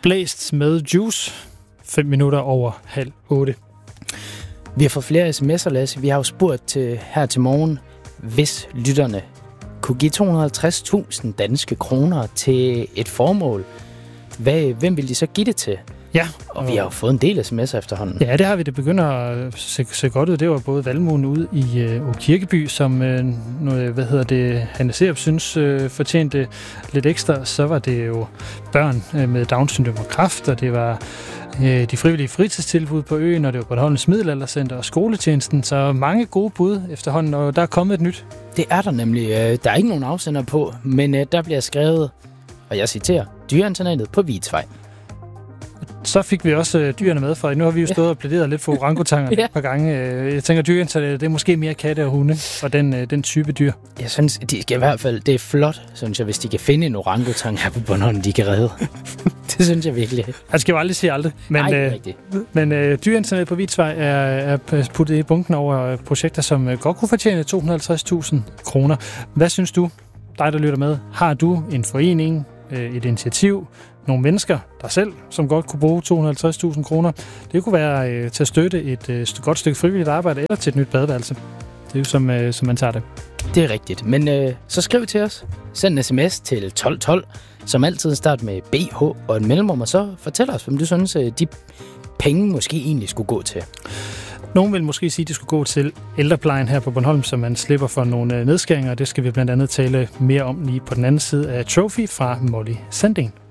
Blæst med Juice. 5 minutter over 7:30. Vi har fået flere sms'er, Lasse. Vi har jo spurgt her til morgen, hvis lytterne kunne give 250.000 danske kroner til et formål. Hvem vil de så give det til? Ja. Og vi har jo fået en del sms'er efterhånden. Ja, det har vi. Det begynder at se godt ud. Det var både Valmuen ude i Kirkeby, som Hanne Serup synes fortjente lidt ekstra. Så var det jo børn med Down-syndrom og kræft, og det var de frivillige fritidstilbud på øen, og det var Bornholms Middelaldercenter og skoletjenesten. Så mange gode bud efterhånden, og der er kommet et nyt. Det er der nemlig. Der er ikke nogen afsender på, men der bliver skrevet, og jeg citerer, Dyreinternatet på Vidsvej. Så fik vi også dyrene med, for nu har vi jo stået og plæderet lidt for orangutangerne et par gange. Jeg tænker, dyreinternatet, det er måske mere katte og hunde for den type dyr. Jeg synes, de skal i hvert fald, det er flot, synes jeg, hvis de kan finde en orangutang her på Bornholm, de kan redde. Det synes jeg virkelig. Jeg skal jo aldrig sige aldrig. Men dyreinternatet på Vidsvej er puttet i bunken over projekter, som godt kunne fortjene 250.000 kroner. Hvad synes du, dig der lytter med? Har du en forening, et initiativ, nogle mennesker, der selv, som godt kunne bruge 250.000 kroner? Det kunne være til at støtte et godt stykke frivilligt arbejde eller til et nyt badeværelse. Det er jo som man tager det. Det er rigtigt. Men så skriv til os. Send en sms til 1212. Som altid start med BH og en mellemrum, og så fortæl os, hvem du synes, de penge måske egentlig skulle gå til. Nogen vil måske sige, at de skulle gå til ældreplejen her på Bornholm, så man slipper for nogle nedskæringer. Det skal vi blandt andet tale mere om lige på den anden side af Trophy fra Molly Sandén.